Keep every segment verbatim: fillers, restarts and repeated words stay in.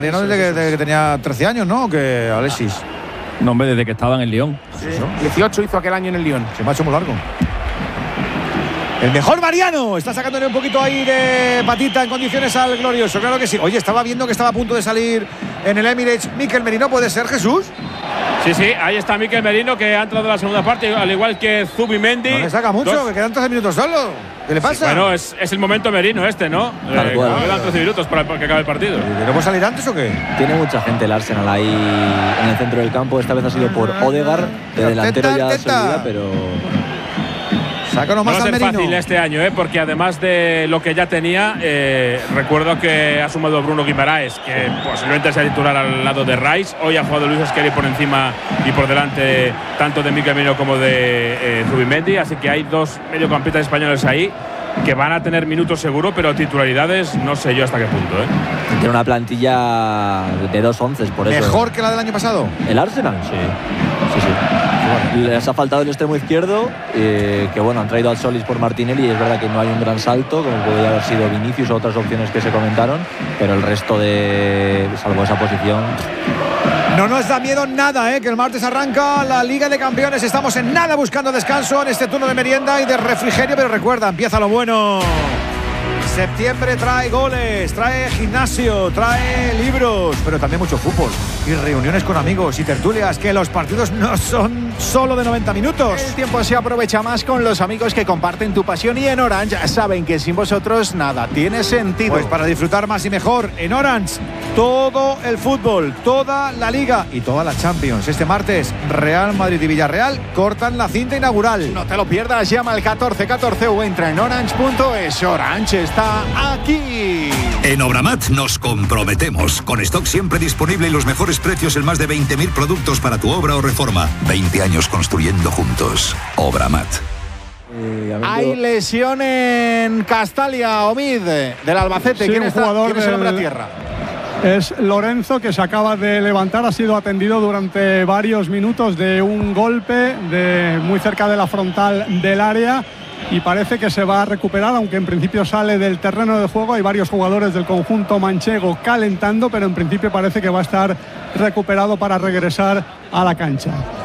Mariano desde que, desde que tenía trece años, ¿no? Que Alexis. No, hombre, desde que estaba en el Lyon. Sí. dieciocho hizo aquel año en el Lyon. Se me ha hecho muy largo. El mejor Mariano. Está sacándole un poquito ahí de patita en condiciones al glorioso. Claro que sí. Oye, estaba viendo que estaba a punto de salir en el Emirates Mikel Merino. ¿Puede ser, Jesús? Sí, sí, ahí está Mikel Merino, que ha entrado en la segunda parte, al igual que Zubimendi. No le saca mucho, Dos. que quedan trece minutos solo. ¿Qué le pasa? Sí, bueno, es, es el momento Merino este, ¿no? Tal Eh, cual. quedan trece minutos para que acabe el partido. ¿No puede salir antes o qué? Tiene mucha gente el Arsenal ahí en el centro del campo. Esta vez ha sido por Odegaard, de delantero ya se olvida, pero… Sácanos No más va a al ser Merino. fácil este año, ¿eh? Porque además de lo que ya tenía, eh, recuerdo que ha sumado Bruno Guimaraes, que posiblemente sea titular al lado de Rice. Hoy ha jugado Luis Esqueri por encima y por delante tanto de Mikel Merino como de eh, Zubimendi. Así que hay dos mediocampistas españoles ahí que van a tener minutos seguro, pero titularidades no sé yo hasta qué punto, ¿eh? Tiene una plantilla de dos once, por eso. ¿Mejor que la del año pasado? ¿El Arsenal? Sí. Sí, sí. Les ha faltado el extremo izquierdo, eh, que bueno, han traído al Solis por Martinelli y es verdad que no hay un gran salto, como podría haber sido Vinicius o otras opciones que se comentaron, pero el resto de, salvo esa posición… No nos da miedo nada, ¿eh? Que el martes arranca la Liga de Campeones. Estamos en nada buscando descanso en este turno de merienda y de refrigerio, pero recuerda, empieza lo bueno. Septiembre trae goles, trae gimnasio, trae libros, pero también mucho fútbol y reuniones con amigos y tertulias, que los partidos no son solo de noventa minutos. El tiempo se aprovecha más con los amigos que comparten tu pasión y en Orange saben que sin vosotros nada tiene sentido. Pues para disfrutar más y mejor, en Orange, todo el fútbol, toda la Liga y toda la Champions. Este martes, Real Madrid y Villarreal cortan la cinta inaugural. No te lo pierdas, llama al catorce catorce o entra en orange punto es. Orange está aquí. En Obramat nos comprometemos. Con stock siempre disponible y los mejores precios en más de veinte mil productos para tu obra o reforma. veinte años construyendo juntos. Obramat. Eh, Hay lesión en Castalia, Omid, del Albacete. Sí, ¿Quién, un está, jugador ¿quién es el hombre a del- tierra? Es Lorenzo, que se acaba de levantar, ha sido atendido durante varios minutos de un golpe de muy cerca de la frontal del área y parece que se va a recuperar, aunque en principio sale del terreno de juego. Hay varios jugadores del conjunto manchego calentando, pero en principio parece que va a estar recuperado para regresar a la cancha.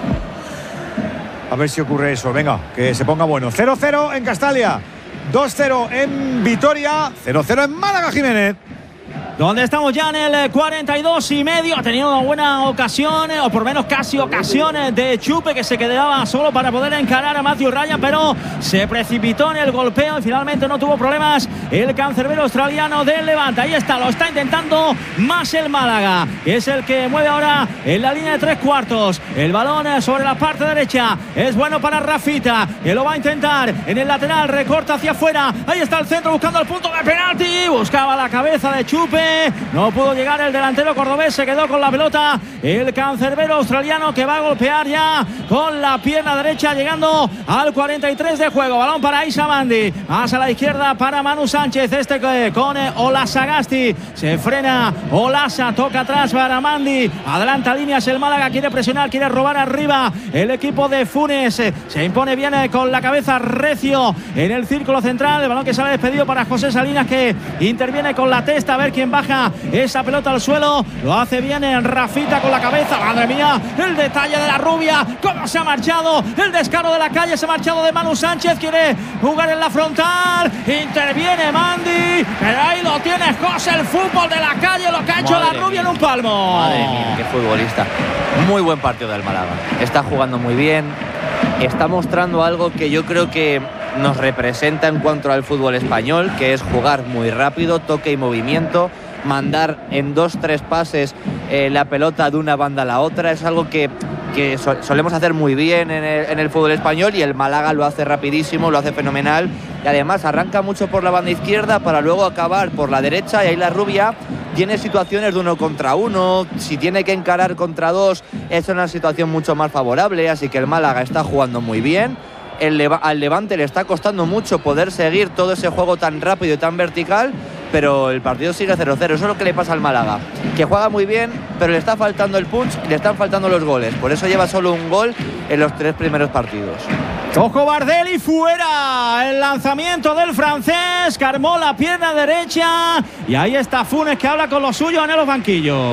A ver si ocurre eso. Venga, que se ponga bueno. cero cero en Castalia, dos cero en Vitoria, cero cero en Málaga, Jiménez. Donde estamos ya en el cuarenta y dos y medio. Ha tenido una buena ocasión, o por lo menos casi ocasiones de Chupe, que se quedaba solo para poder encarar a Matthew Ryan, pero se precipitó en el golpeo y finalmente no tuvo problemas el cancerbero australiano del Levante. Ahí está, lo está intentando más el Málaga, que es el que mueve ahora en la línea de tres cuartos. El balón sobre la parte derecha es bueno para Rafita, que lo va a intentar en el lateral, recorta hacia afuera. Ahí está el centro buscando el punto de penalti, buscaba la cabeza de Chupe. No pudo llegar el delantero cordobés, se quedó con la pelota el cancerbero australiano, que va a golpear ya con la pierna derecha, llegando al cuarenta y tres de juego. Balón para Isa Mandi, más a la izquierda para Manu Sánchez, este con Olasagasti, se frena Olasa, toca atrás para Mandi, adelanta líneas el Málaga, quiere presionar, quiere robar arriba el equipo de Funes, se impone bien con la cabeza recio en el círculo central. El balón que sale despedido para José Salinas, que interviene con la testa, a ver quién baja esa pelota al suelo. Lo hace bien en Rafita con la cabeza. Madre mía, el detalle de la rubia, cómo se ha marchado, el descaro de la calle, se ha marchado de Manu Sánchez, quiere jugar en la frontal, interviene Mandi, pero ahí lo tienes, José, el fútbol de la calle, lo que ha hecho Madre la rubia mía. en un palmo. Madre mía, qué futbolista. Muy buen partido del Málaga. Está jugando muy bien. Está mostrando algo que yo creo que nos representa en cuanto al fútbol español, que es jugar muy rápido, toque y movimiento, mandar en dos, tres pases eh, la pelota de una banda a la otra. Es algo que, que so- solemos hacer muy bien en el, en el fútbol español, y el Málaga lo hace rapidísimo, lo hace fenomenal, y además arranca mucho por la banda izquierda para luego acabar por la derecha, y ahí la rubia tiene situaciones de uno contra uno. Si tiene que encarar contra dos, es una situación mucho más favorable, así que el Málaga está jugando muy bien. El Leva- al Levante le está costando mucho poder seguir todo ese juego tan rápido y tan vertical, pero el partido sigue cero cero. Eso es lo que le pasa al Málaga, que juega muy bien, pero le está faltando el punch y le están faltando los goles. Por eso lleva solo un gol en los tres primeros partidos. Ojo Bardelli, fuera el lanzamiento del francés, que armó la pierna derecha, y ahí está Funes, que habla con los suyos en los banquillos.